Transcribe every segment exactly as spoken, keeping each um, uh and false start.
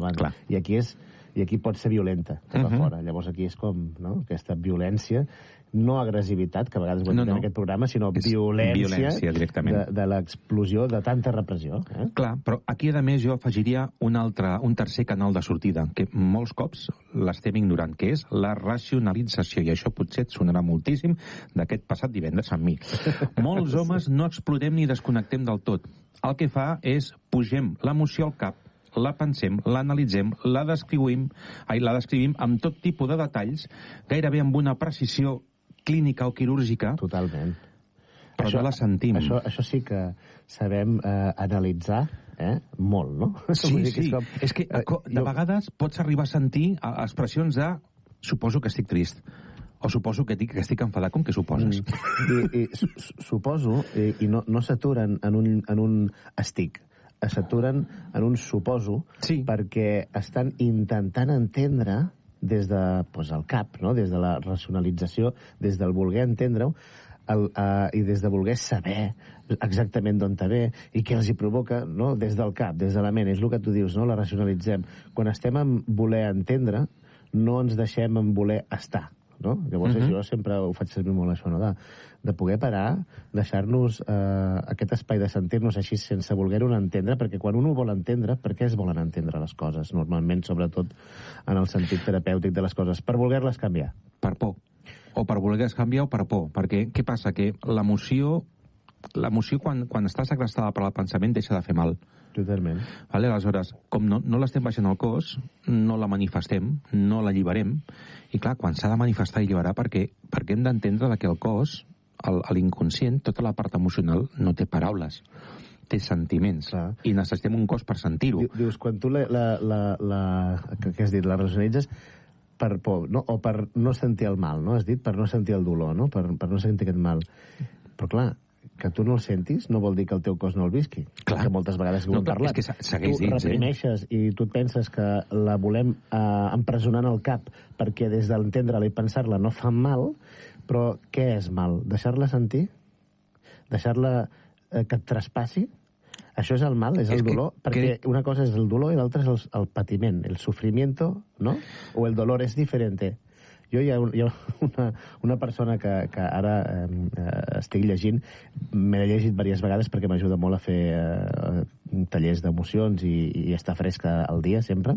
endavant. Clar. I aquí és i aquí pot ser violenta cap a uh-huh. fora. Llavors aquí és com, no?, aquesta violència, no agressivitat, que a vegades ho hem no, dit no. en aquest programa, sinó és violència, violència directament. de, de l'explosió de tanta repressió. Eh? Clar, però aquí, a més, jo afegiria un altre, un tercer canal de sortida, que molts cops l'estem ignorant, que és la racionalització, i això potser et sonarà moltíssim d'aquest passat divendres amb mi. Molts homes no explodem ni desconnectem del tot. El que fa és pugem l'emoció al cap, la pensem, l'analitzem, la descrivim, ai, la descrivim amb tot tipus de detalls, gairebé amb una precisió clínica o quirúrgica. Totalment. Però això, no la sentim. Això, això sí que sabem eh, analitzar eh, molt, no? Sí, Vull dir que sí. és, com, és que eh, de jo... vegades pots arribar a sentir expressions de suposo que estic trist, o suposo que, dic, que estic enfadat, com que suposes? Mm. I, i su, suposo, i, i no, no s'aturen en un, en un estic, s'aturen en un suposo, sí. perquè estan intentant entendre des de, pues, el cap, no?, des de la racionalització, des del voler entendre-ho, el, uh, i des de voler saber exactament d'on te ve i què els hi provoca, no?, des del cap, des de la ment. És el que tu dius, no?, la racionalitzem. Quan estem en voler entendre, no ens deixem en voler estar, no? Llavors, uh-huh. jo sempre ho faig servir molt això, no?, de, de poder parar, deixar-nos eh, aquest espai de sentir-nos així sense voler-ho entendre, perquè quan un ho vol entendre, per què es volen entendre les coses? Normalment, sobretot, en el sentit terapèutic de les coses, per voler-les canviar. Per por. O per voler-les canviar o per por. Perquè què passa? Que l'emoció, l'emoció quan, quan està segrestada per al pensament deixa de fer mal. Totalment. Vale? Aleshores, com no, no l'estem baixant al cos, no la manifestem, no la alliberem, i clar, quan s'ha de manifestar i alliberar, perquè, perquè hem d'entendre que el cos, l'inconscient, tota la part emocional, no té paraules, té sentiments, clar. I necessitem un cos per sentir-ho. Dius, quan tu la, la, la, la, què has dit, la racionalitzes per por, no? O per no sentir el mal, no? Has dit per no sentir el dolor, no? Per, per no sentir aquest mal. Però clar, que tu no el sentis no vol dir que el teu cos no el visqui. Clar. Que moltes vegades que ho no, hem parlat. És que segueix tu dins, reprimeixes eh? I tu et penses que la volem eh, empresonar en el cap perquè des d'entendre-la i pensar-la no fa mal, però què és mal? Deixar-la sentir? Deixar-la eh, que et traspassi? Això és el mal, és el és dolor, que, perquè que... una cosa és el dolor i l'altra és el, el patiment, el sufrimiento, ¿no? O el dolor és diferent. Jo hi ha, un, hi ha una, una persona que, que ara eh, estic llegint, m'he llegit diverses vegades perquè m'ajuda molt a fer eh, tallers d'emocions i, i estar fresca al dia, sempre.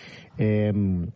Eh,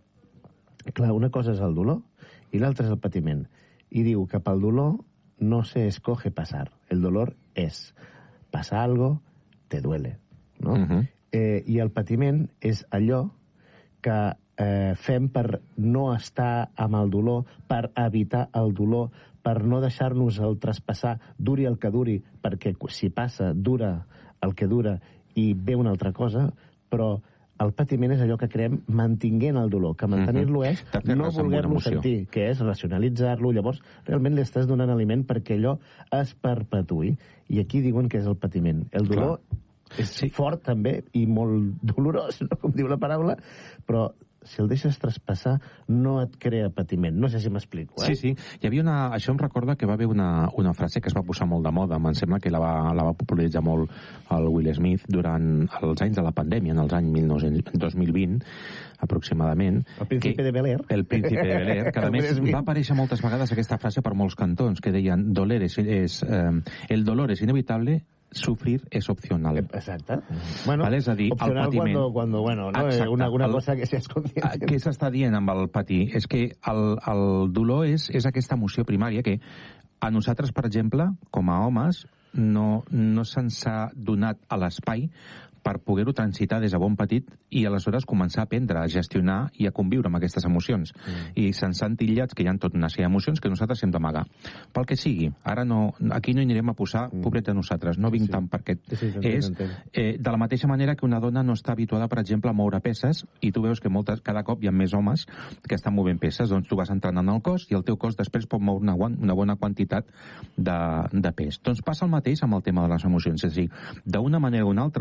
clar, una cosa és el dolor i l'altra és el patiment. I diu que pel dolor no se escoge pasar. El dolor és passar algo, te duele, no? Uh-huh. Eh, I el patiment és allò que eh, fem per no estar amb el dolor, per evitar el dolor, per no deixar-nos el traspassar, duri el que duri, perquè si passa, dura el que dura i ve una altra cosa, però el patiment és allò que creem mantinguent el dolor, que mantenir-lo és no voler-lo sentir, que és racionalitzar-lo. Llavors, realment li estàs donant aliment perquè allò es perpetuï. I aquí diuen que és el patiment. El dolor Clar. és sí. fort també i molt dolorós, no? Com diu la paraula, però si el deixes traspassar, no et crea patiment. No sé si m'explico, eh? Sí, sí. Hi havia una... Això em recorda que va haver una, una frase que es va posar molt de moda. Em sembla que la va, la va popularitzar molt el Will Smith durant els anys de la pandèmia, en els anys dos mil vint, aproximadament. El príncipe que, de Bel-Air. El príncipe de Bel-Air, que a més va aparèixer moltes vegades aquesta frase per molts cantons, que deien, doler és, és, eh, el dolor és inevitable, sufrir és opcional. Exacte. Bueno, vale? És a dir, opcional el patiment... Cuando, cuando, bueno, no? Exacte. Una, una el, cosa que seas consciente. Què s'està dient amb el patir? És que el, el dolor és, és aquesta emoció primària que a nosaltres, per exemple, com a homes, no, no se'ns ha donat a l'espai per poder-ho transitar des de bon petit i aleshores començar a aprendre, a gestionar i a conviure amb aquestes emocions. Mm. I se'ns han titllats que hi ha tot una sèrie d'emocions que nosaltres hem d'amagar. Pel que sigui, ara no, aquí no hi anirem a posar mm. pobret de nosaltres, no vinc sí. tant perquè sí, sí, és eh, de la mateixa manera que una dona no està habituada, per exemple, a moure peces, i tu veus que moltes, cada cop hi ha més homes que estan movent peces, doncs tu vas entrenant el cos i el teu cos després pot moure una, una bona quantitat de, de pes. Doncs passa el mateix amb el tema de les emocions, és a dir, d'una manera o una altra nosaltres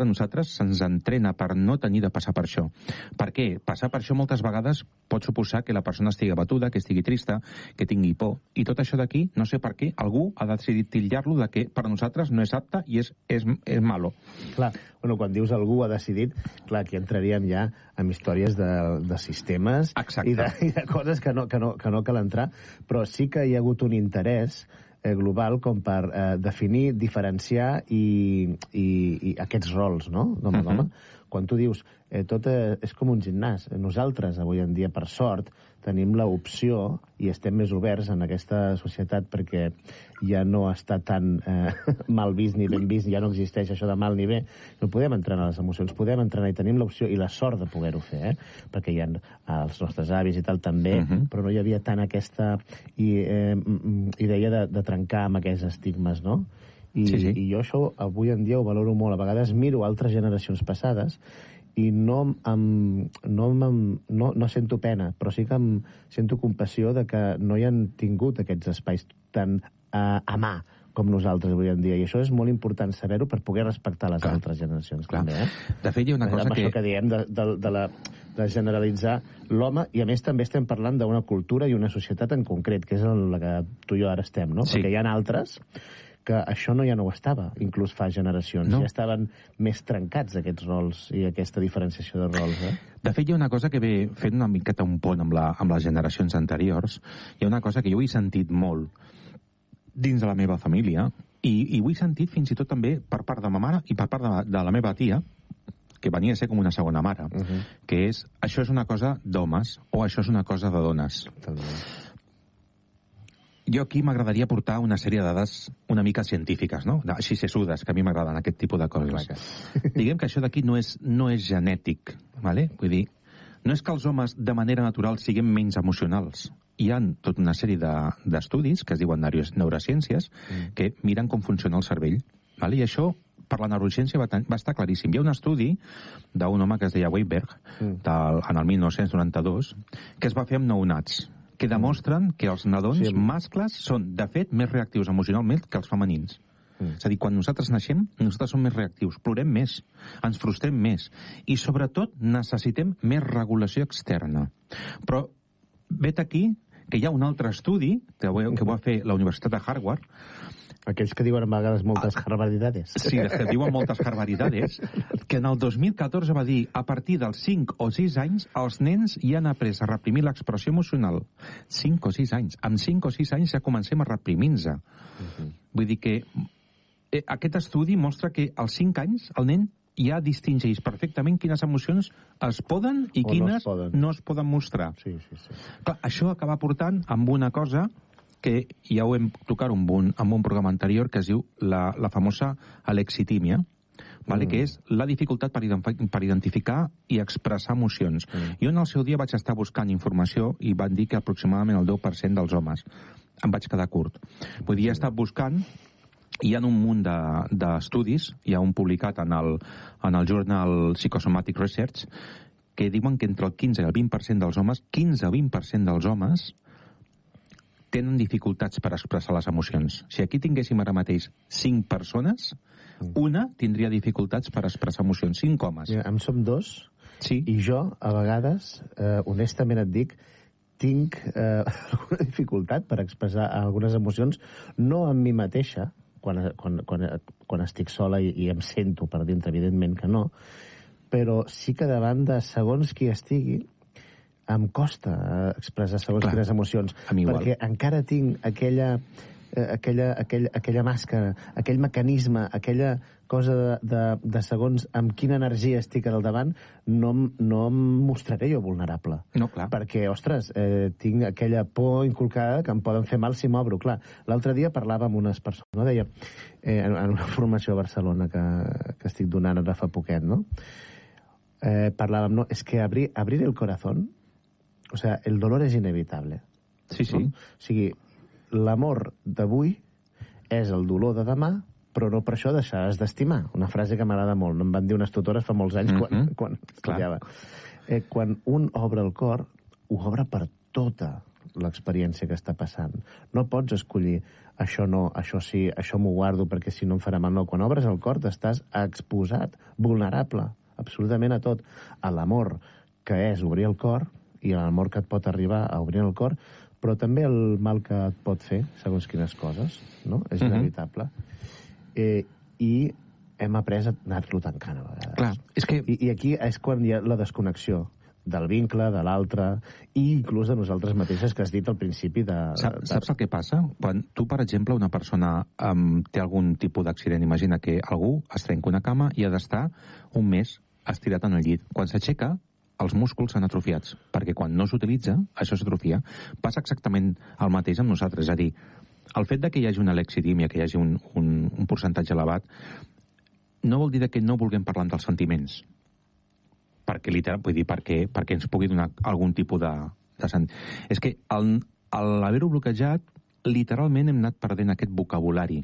nosaltres se'ns entrena per no tenir de passar per això. Per què? Passar per això moltes vegades pot suposar que la persona estigui abatuda, que estigui trista, que tingui por. I tot això d'aquí, no sé per què, algú ha decidit titllar-lo de que per nosaltres no és apte i és, és, és malo. Clar, bueno, quan dius algú ha decidit, clar, aquí entraríem ja en històries de, de sistemes i de, i de coses que no, que, no, que no cal entrar, però sí que hi ha hagut un interès eh, global com per eh, definir, diferenciar i, i, i aquests rols, no? D'home, d'home. Uh-huh. Quan tu dius, eh, tot eh, és com un gimnàs. Nosaltres, avui en dia, per sort, tenim l'opció i estem més oberts en aquesta societat perquè ja no està tan eh, mal vist ni ben vist, ja no existeix això de mal ni bé. No podem entrenar les emocions, podem entrenar i tenim l'opció i la sort de poder-ho fer, eh? Perquè hi ha els nostres avis i tal també, uh-huh. però no hi havia tant aquesta i, eh, idea de, de trencar amb aquests estigmes, no? I, sí, sí. I jo això avui en dia ho valoro molt. A vegades miro altres generacions passades i no, em, no, em, no, no sento pena, però sí que em sento compassió de que no hi han tingut aquests espais tan uh, a mà com nosaltres avui en dia. I això és molt important saber-ho per poder respectar les Clar. altres generacions. Clar. També, eh? De fet, hi ha una cosa amb que... això que diem de, de, de, la, de generalitzar l'home, i a més també estem parlant d'una cultura i una societat en concret, que és en la que tu i jo ara estem, no? Sí. Perquè hi ha altres que això no ja no ho estava, inclús fa generacions. No. Ja estaven més trencats, aquests rols i aquesta diferenciació de rols. Eh? De fet, hi ha una cosa que ve fent una miqueta un pont amb, la, amb les generacions anteriors. Hi ha una cosa que jo he sentit molt dins de la meva família, i, i ho he sentit fins i tot també per part de ma mare i per part de, de la meva tia, que venia a ser com una segona mare, uh-huh. que és, això és una cosa d'homes o això és una cosa de dones. També. Jo aquí m'agradaria portar una sèrie de dades una mica científiques, no? Així sessudes, que a mi m'agraden aquest tipus de coses. Diguem que això d'aquí no és, no és genètic, ¿vale? Vull dir, no és que els homes de manera natural siguem menys emocionals. Hi ha tota una sèrie d'estudis, de, que es diuen neurociències, mm. que miren com funciona el cervell, ¿vale? I això per la neurociència va, va estar claríssim. Hi ha un estudi d'un home que es deia Weinberg, mm. del, en el mil nou-cents noranta-dos, que es va fer amb nounats, que demostren que els nadons sí. mascles són, de fet, més reactius emocionalment que els femenins. Mm. És a dir, quan nosaltres naixem, nosaltres som més reactius, plorem més, ens frustrem més, i sobretot necessitem més regulació externa. Però vet aquí que hi ha un altre estudi, que va fer la Universitat de Harvard. Aquells que diuen a vegades moltes ah, barbaridades. Sí, que diuen moltes barbaridades, que en el dos mil catorze va dir a partir dels cinc o sis anys els nens ja han après a reprimir l'expressió emocional. cinc o sis anys. Amb cinc o sis anys ja comencem a reprimir-nos. Uh-huh. Vull dir que eh, aquest estudi mostra que als cinc anys el nen ja distingeix perfectament quines emocions es poden i o quines no es poden, no es poden mostrar. Sí, sí, sí. Clar, això acaba portant amb una cosa que ja ho hem tocat en un, en un programa anterior, que es diu la, la famosa alexitímia, vale? Mm. que és la dificultat per, per identificar i expressar emocions. Mm. Jo en el seu dia vaig estar buscant informació i van dir que aproximadament el deu per cent dels homes. Em vaig quedar curt. Vull dir, he estat buscant, hi ha un munt d'estudis, de, hi ha un publicat en el, en el Journal Psychosomatic Research, que diuen que entre el quinze i el vint per cent dels homes, quinze a vint per cent dels homes, tenen dificultats per expressar les emocions. Si aquí tinguéssim ara mateix cinc persones, una tindria dificultats per expressar emocions. Cinc homes. Mira, em som dos, sí. i jo, a vegades, eh, honestament et dic, tinc eh, alguna dificultat per expressar algunes emocions, no en mi mateixa, quan, quan, quan, quan estic sola i, i em sento per dintre, evidentment que no, però sí que davant de segons qui estigui, em costa expressar segons Clar, quines emocions, perquè encara tinc aquella, eh, aquella, aquella, aquella màscara, aquell mecanisme, aquella cosa de, de, de segons amb quina energia estic al davant, no, no em mostraré jo vulnerable. No, clar. Perquè, ostres, eh, tinc aquella por inculcada que em poden fer mal si m'obro. Clar, l'altre dia parlava amb unes persones, no? Deia, eh, en, en una formació a Barcelona que, que estic donant ara fa poquet, no? Eh, parlàvem, no, és que abrir, abrir el corazón, o sea, el dolor és inevitable. Sí, sí. No? O sigui, l'amor d'avui és el dolor de demà, però no per això deixaràs d'estimar. Una frase que m'agrada molt. Em van dir unes tutores fa molts anys quan, mm-hmm. quan estudiava. Eh, quan un obre el cor, ho obre per tota l'experiència que està passant. No pots escollir això no, això sí, això m'ho guardo perquè si no em farà mal. No, quan obres el cor t'estàs exposat, vulnerable, absolutament a tot. A l'amor, que és obrir el cor, i a l'amor que et pot arribar a obrir el cor, però també el mal que et pot fer, segons quines coses, no? És inevitable. Eh, I hem après a anar-lo tancant a vegades. Clar, és que... I, I aquí és quan hi ha la desconnexió del vincle, de l'altre, i inclús de nosaltres mateixes, que has dit al principi de... Saps, de... saps el que passa? Quan tu, per exemple, una persona um, té algun tipus d'accident, imagina que algú es trenca una cama i ha d'estar un mes estirat en el llit. Quan s'aixeca, els músculs s'han atrofiats, perquè quan no s'utilitza, això s'atrofia. Passa exactament el mateix amb nosaltres, és a dir, el fet de que hi hagi una lexidímia, que hi hagi un, un, un percentatge elevat, no vol dir que no vulguem parlar dels sentiments, perquè, literal, vull dir, perquè, perquè ens pugui donar algun tipus de, de sent... És que al, al haver-ho bloquejat, literalment hem anat perdent aquest vocabulari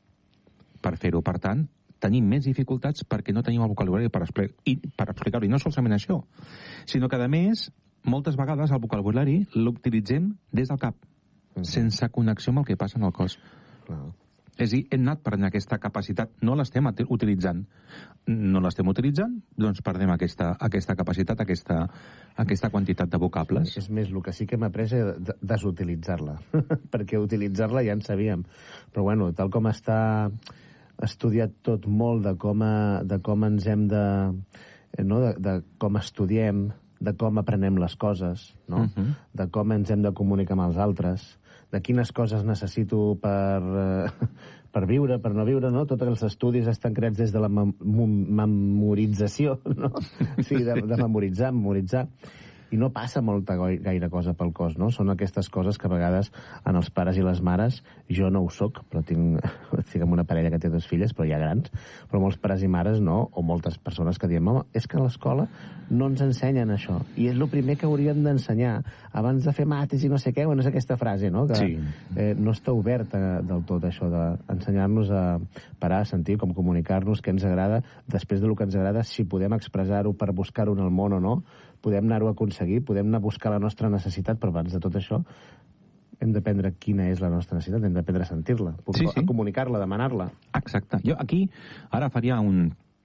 per fer-ho. Per tant, tenim més dificultats perquè no tenim el vocabulari per, expli i, per explicar-ho. I no solament això, sinó que, a més, moltes vegades el vocabulari l'utilitzem des del cap, mm-hmm. sense connexió amb el que passa en el cos. Clar. És a dir, hem anat perdent aquesta capacitat, no l'estem utilitzant. No l'estem utilitzant, doncs perdem aquesta, aquesta capacitat, aquesta, aquesta quantitat de vocables. És més, el que sí que hem après és desutilitzar-la, perquè utilitzar-la ja en sabíem. Però bueno, tal com està estudiat tot molt de com, a, de com ens hem de... No? De, de com estudiem, de com aprenem les coses, no? Uh-huh. De com ens hem de comunicar amb els altres, de quines coses necessito per, uh, per viure, per no viure, no? Tots els estudis estan creats des de la mem memorització, no? Sí, de, de memoritzar, memoritzar. I no passa molta gaire cosa pel cos, no? Són aquestes coses que a vegades en els pares i les mares, jo no ho soc, però tinc, estic amb una parella que té dues filles, però ja grans, però molts pares i mares no, o moltes persones que diem, home, és que a l'escola no ens ensenyen això, i és el primer que hauríem d'ensenyar abans de fer mates i no sé què, bueno, és aquesta frase, no? Que sí. eh, no està oberta del tot això d'ensenyar-nos a parar, a sentir, com comunicar-nos, què ens agrada, després del que ens agrada, si podem expressar-ho per buscar-ho en el món o no, podem anar-ho a aconseguir, podem anar a buscar la nostra necessitat, però abans de tot això hem d'aprendre quina és la nostra necessitat, hem d'aprendre a sentir-la, sí, sí. a comunicar-la, a demanar-la. Exacte. Jo aquí ara faria un,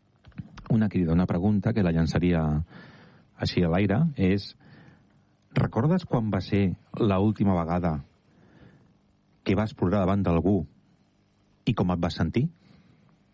una crida, una pregunta que la llançaria així a l'aire, és: recordes quan va ser l'última vegada que vas plorar davant d'algú i com et vas sentir?